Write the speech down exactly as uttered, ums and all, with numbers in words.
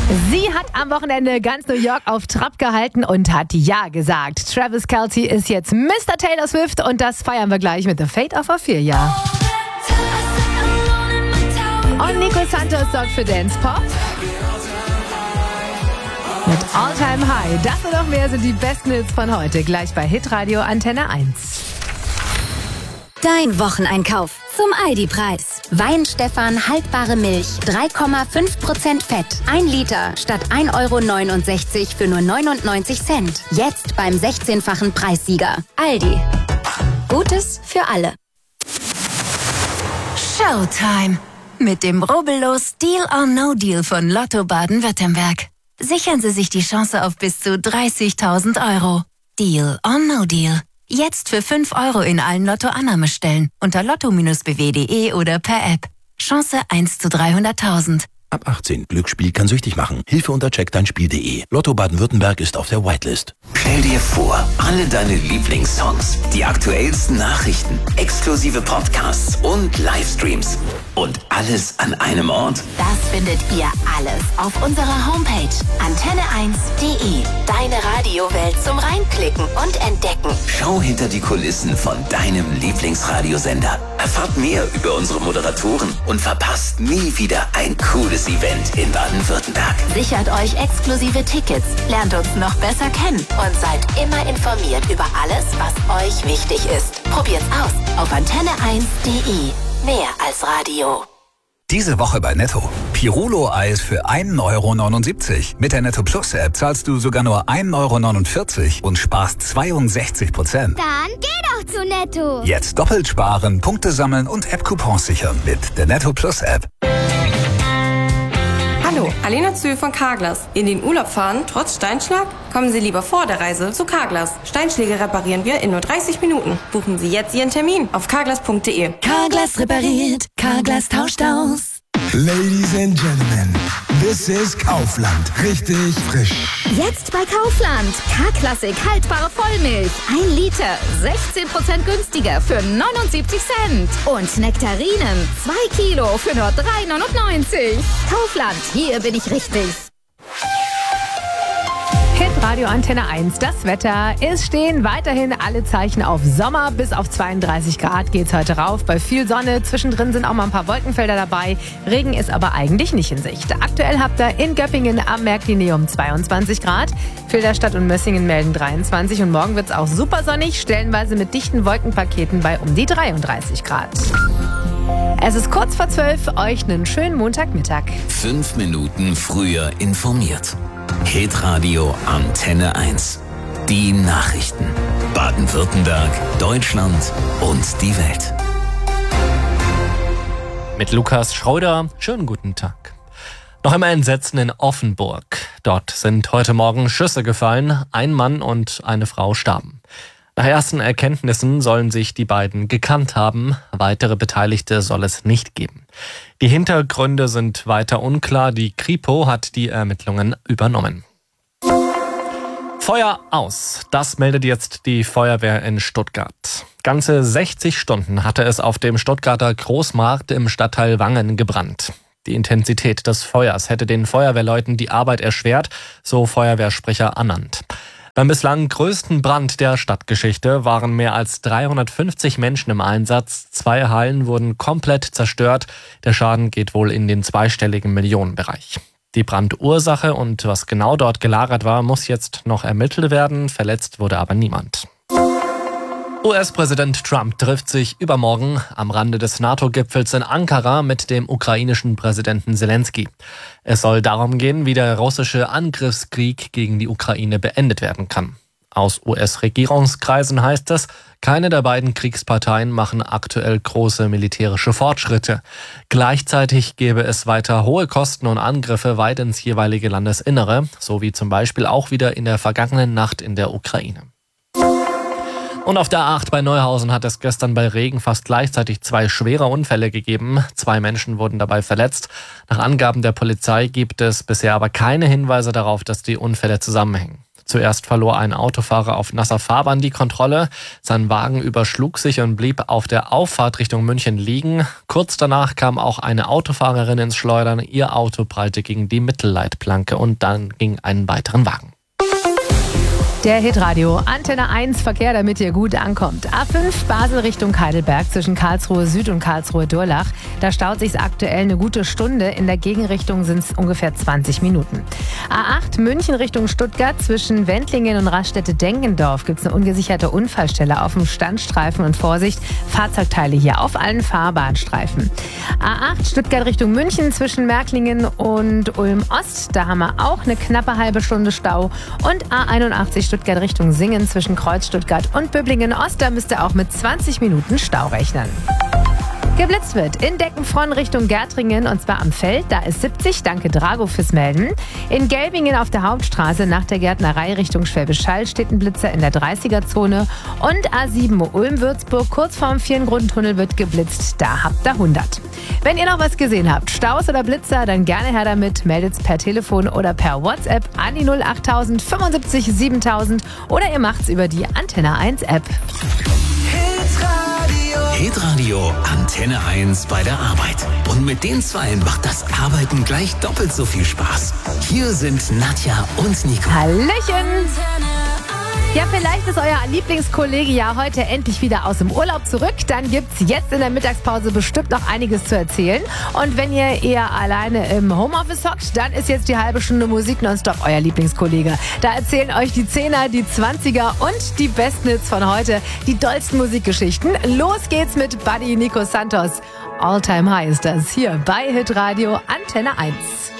Sie hat am Wochenende ganz New York auf Trab gehalten und hat Ja gesagt. Travis Kelce ist jetzt Mister Taylor Swift und das feiern wir gleich mit The Fate of Ophelia. Und Nico Santos sorgt für Dance Pop. Mit All Time High. Das und noch mehr sind die besten Hits von heute. Gleich bei Hitradio Antenne eins. Dein Wocheneinkauf zum Aldi-Preis. Weinstefan haltbare Milch, drei Komma fünf Prozent Fett. ein Liter statt ein Euro neunundsechzig für nur neunundneunzig Cent. Jetzt beim sechzehnfachen Preissieger. Aldi. Gutes für alle. Showtime. Mit dem rubbellos Deal or No Deal von Lotto Baden-Württemberg. Sichern Sie sich die Chance auf bis zu dreißigtausend Euro. Deal or No Deal. Jetzt für fünf Euro in allen Lotto-Annahmestellen unter lotto b w punkt de oder per App. Chance eins zu dreihunderttausend. Ab achtzehn. Glücksspiel kann süchtig machen. Hilfe unter check dein spiel punkt de. Lotto Baden-Württemberg ist auf der Whitelist. Stell dir vor, alle deine Lieblingssongs, die aktuellsten Nachrichten, exklusive Podcasts und Livestreams. Und alles an einem Ort? Das findet ihr alles auf unserer Homepage antenne eins punkt de. Deine Radiowelt zum Reinklicken und Entdecken. Schau hinter die Kulissen von deinem Lieblingsradiosender. Erfahrt mehr über unsere Moderatoren und verpasst nie wieder ein cooles Event in Baden-Württemberg. Sichert euch exklusive Tickets, lernt uns noch besser kennen und seid immer informiert über alles, was euch wichtig ist. Probiert's aus auf antenne eins punkt de. Mehr als Radio. Diese Woche bei Netto. Pirulo-Eis für ein Euro neunundsiebzig. Mit der Netto Plus App zahlst du sogar nur ein Euro neunundvierzig und sparst zweiundsechzig Prozent. Dann geh doch zu Netto. Jetzt doppelt sparen, Punkte sammeln und App-Coupons sichern mit der Netto Plus App. Hallo, Alena Zühl von Carglass. In den Urlaub fahren, trotz Steinschlag? Kommen Sie lieber vor der Reise zu Carglass. Steinschläge reparieren wir in nur dreißig Minuten. Buchen Sie jetzt Ihren Termin auf carglass punkt de. Carglass repariert, Carglass tauscht aus. Ladies and Gentlemen, this is Kaufland. Richtig frisch. Jetzt bei Kaufland. K-Klassik haltbare Vollmilch. Ein Liter. sechzehn Prozent günstiger für neunundsiebzig Cent. Und Nektarinen. zwei Kilo für nur drei neunundneunzig. Kaufland, hier bin ich richtig. Hitradio Antenne eins, das Wetter. Es stehen weiterhin alle Zeichen auf Sommer. Bis auf zweiunddreißig Grad geht's heute rauf. Bei viel Sonne. Zwischendrin sind auch mal ein paar Wolkenfelder dabei. Regen ist aber eigentlich nicht in Sicht. Aktuell habt ihr in Göppingen am Märklinium zweiundzwanzig Grad. Filderstadt und Mössingen melden dreiundzwanzig. Und morgen wird's auch super sonnig, stellenweise mit dichten Wolkenpaketen bei um die dreiunddreißig Grad. Es ist kurz vor zwölf. Euch einen schönen Montagmittag. Fünf Minuten früher informiert. Hitradio Antenne eins. Die Nachrichten. Baden-Württemberg, Deutschland und die Welt. Mit Lukas Schröder, schönen guten Tag. Noch immer Entsetzen in Offenburg. Dort sind heute Morgen Schüsse gefallen. Ein Mann und eine Frau starben. Nach ersten Erkenntnissen sollen sich die beiden gekannt haben. Weitere Beteiligte soll es nicht geben. Die Hintergründe sind weiter unklar. Die Kripo hat die Ermittlungen übernommen. Feuer aus. Das meldet jetzt die Feuerwehr in Stuttgart. Ganze sechzig Stunden hatte es auf dem Stuttgarter Großmarkt im Stadtteil Wangen gebrannt. Die Intensität des Feuers hätte den Feuerwehrleuten die Arbeit erschwert, so Feuerwehrsprecher Annand. Beim bislang größten Brand der Stadtgeschichte waren mehr als dreihundertfünfzig Menschen im Einsatz. Zwei Hallen wurden komplett zerstört. Der Schaden geht wohl in den zweistelligen Millionenbereich. Die Brandursache und was genau dort gelagert war, muss jetzt noch ermittelt werden. Verletzt wurde aber niemand. U S-Präsident Trump trifft sich übermorgen am Rande des NATO-Gipfels in Ankara mit dem ukrainischen Präsidenten Zelensky. Es soll darum gehen, wie der russische Angriffskrieg gegen die Ukraine beendet werden kann. Aus U S-Regierungskreisen heißt es, keine der beiden Kriegsparteien machen aktuell große militärische Fortschritte. Gleichzeitig gäbe es weiter hohe Kosten und Angriffe weit ins jeweilige Landesinnere, so wie zum Beispiel auch wieder in der vergangenen Nacht in der Ukraine. Und auf der A acht bei Neuhausen hat es gestern bei Regen fast gleichzeitig zwei schwere Unfälle gegeben. Zwei Menschen wurden dabei verletzt. Nach Angaben der Polizei gibt es bisher aber keine Hinweise darauf, dass die Unfälle zusammenhängen. Zuerst verlor ein Autofahrer auf nasser Fahrbahn die Kontrolle. Sein Wagen überschlug sich und blieb auf der Auffahrt Richtung München liegen. Kurz danach kam auch eine Autofahrerin ins Schleudern. Ihr Auto prallte gegen die Mittelleitplanke und dann ging einen weiteren Wagen. Der Hitradio Antenne eins Verkehr, damit ihr gut ankommt. A fünf Basel Richtung Heidelberg zwischen Karlsruhe Süd und Karlsruhe Durlach. Da staut sich aktuell eine gute Stunde. In der Gegenrichtung sind es ungefähr zwanzig Minuten. A acht München Richtung Stuttgart zwischen Wendlingen und Raststätte-Dengendorf gibt es eine ungesicherte Unfallstelle auf dem Standstreifen und Vorsicht, Fahrzeugteile hier auf allen Fahrbahnstreifen. A acht Stuttgart Richtung München zwischen Märklingen und Ulm-Ost. Da haben wir auch eine knappe halbe Stunde Stau. Und A einundachtzig Stuttgart Richtung Singen zwischen Kreuz Stuttgart und Böblingen-Ost. Da müsst ihr auch mit zwanzig Minuten Stau rechnen. Geblitzt wird in Deckenfronn Richtung Gärtringen und zwar am Feld. Da ist siebzig. Danke Drago fürs Melden. In Gelbingen auf der Hauptstraße nach der Gärtnerei Richtung Schwäbisch Hall steht ein Blitzer in der dreißiger-Zone. Und A sieben Ulm-Würzburg kurz vorm Vierengrundtunnel wird geblitzt. Da habt ihr hundert. Wenn ihr noch was gesehen habt, Staus oder Blitzer, dann gerne her damit. Meldet's per Telefon oder per WhatsApp an die null achttausend fünfundsiebzig siebentausend oder ihr macht's über die Antenne eins App. Hitradio Antenne eins bei der Arbeit. Und mit den Zweien macht das Arbeiten gleich doppelt so viel Spaß. Hier sind Nadja und Nico. Hallöchen! Ja, vielleicht ist euer Lieblingskollege ja heute endlich wieder aus dem Urlaub zurück. Dann gibt's jetzt in der Mittagspause bestimmt noch einiges zu erzählen. Und wenn ihr eher alleine im Homeoffice hockt, dann ist jetzt die halbe Stunde Musik nonstop euer Lieblingskollege. Da erzählen euch die Zehner, die Zwanziger und die besten Hits von heute, die dollsten Musikgeschichten. Los geht's mit Buddy Nico Santos. All Time High ist das hier bei Hitradio Antenne eins.